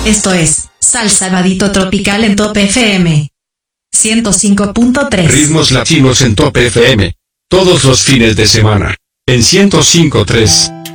Esto es Salsa Vadito Tropical en Top FM 105.3. Ritmos latinos en Top FM. Todos los fines de semana. En 105.3.